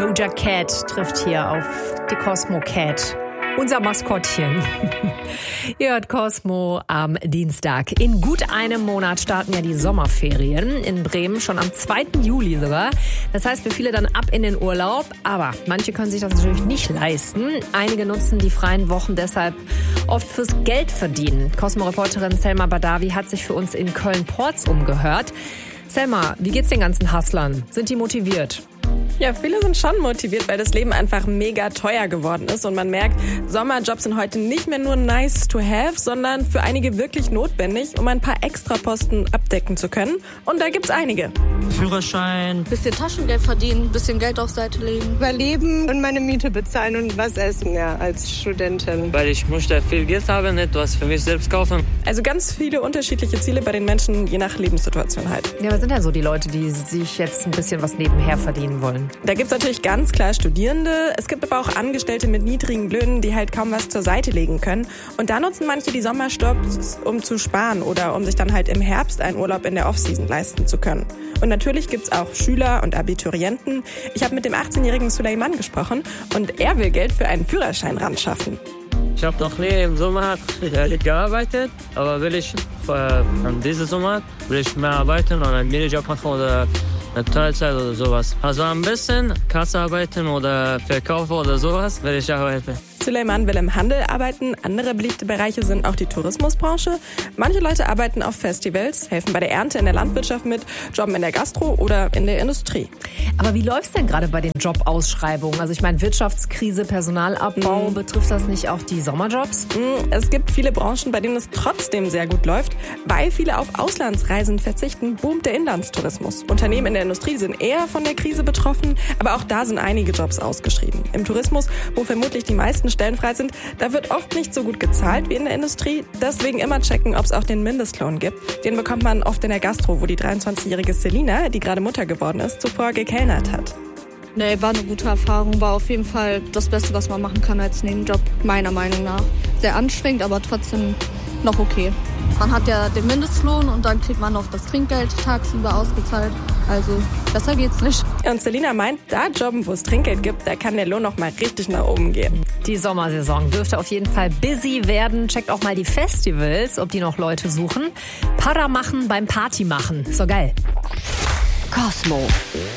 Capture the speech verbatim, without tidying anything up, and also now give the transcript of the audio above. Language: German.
Doja Cat trifft hier auf die Cosmo Cat. Unser Maskottchen. Ihr hört Cosmo am Dienstag. In gut einem Monat starten ja die Sommerferien in Bremen, schon am zweiten Juli sogar. Das heißt für viele dann ab in den Urlaub. Aber manche können sich das natürlich nicht leisten. Einige nutzen die freien Wochen deshalb oft fürs Geld verdienen. Cosmo-Reporterin Selma Badawi hat sich für uns in Köln-Porz umgehört. Selma, wie geht's den ganzen Hustlern? Sind die motiviert? Ja, viele sind schon motiviert, weil das Leben einfach mega teuer geworden ist. Und man merkt, Sommerjobs sind heute nicht mehr nur nice to have, sondern für einige wirklich notwendig, um ein paar Extraposten abdecken zu können. Und da gibt's einige. Führerschein. Bisschen Taschengeld verdienen, bisschen Geld auf Seite legen. Überleben und meine Miete bezahlen und was essen, ja, als Studentin. Weil ich möchte viel Geld haben, etwas für mich selbst kaufen. Also ganz viele unterschiedliche Ziele bei den Menschen, je nach Lebenssituation halt. Ja, was sind denn so die Leute, die sich jetzt ein bisschen was nebenher verdienen wollen? Da gibt's natürlich ganz klar Studierende. Es gibt aber auch Angestellte mit niedrigen Löhnen, die halt kaum was zur Seite legen können. Und da nutzen manche die Sommerstopps, um zu sparen oder um sich dann halt im Herbst einen Urlaub in der Offseason leisten zu können. Und natürlich gibt's auch Schüler und Abiturienten. Ich habe mit dem achtzehnjährigen Suleiman gesprochen und er will Geld für einen Führerschein ran schaffen. Ich habe noch nie im Sommer gearbeitet, aber will ich äh, an diesem Sommer will ich mehr arbeiten und einen Minijob machen oder eine Teilzeit oder sowas. Also ein bisschen Kasse arbeiten oder verkaufen oder sowas will ich auch helfen. Suleiman will im Handel arbeiten. Andere beliebte Bereiche sind auch die Tourismusbranche. Manche Leute arbeiten auf Festivals, helfen bei der Ernte in der Landwirtschaft mit, jobben in der Gastro oder in der Industrie. Aber wie läuft's denn gerade bei den Jobausschreibungen? Also ich meine, Wirtschaftskrise, Personalabbau, mhm. betrifft das nicht auch die Sommerjobs? Es gibt viele Branchen, bei denen es trotzdem sehr gut läuft. Weil viele auf Auslandsreisen verzichten, boomt der Inlandstourismus. Unternehmen in der Industrie sind eher von der Krise betroffen, aber auch da sind einige Jobs ausgeschrieben. Im Tourismus, wo vermutlich die meisten Stellen frei sind, da wird oft nicht so gut gezahlt wie in der Industrie. Deswegen immer checken, ob es auch den Mindestlohn gibt. Den bekommt man oft in der Gastro, wo die dreiundzwanzigjährige Selina, die gerade Mutter geworden ist, zuvor gekellnert hat. Nee, war eine gute Erfahrung. War auf jeden Fall das Beste, was man machen kann als Nebenjob, meiner Meinung nach. Sehr anstrengend, aber trotzdem noch okay. Man hat ja den Mindestlohn und dann kriegt man noch das Trinkgeld tagsüber ausgezahlt. Also besser geht's nicht. Und Selina meint, da Jobben, wo es Trinkgeld gibt, da kann der Lohn noch mal richtig nach oben gehen. Die Sommersaison dürfte auf jeden Fall busy werden. Checkt auch mal die Festivals, ob die noch Leute suchen. Para machen beim Party machen. Ist doch geil. Cosmo.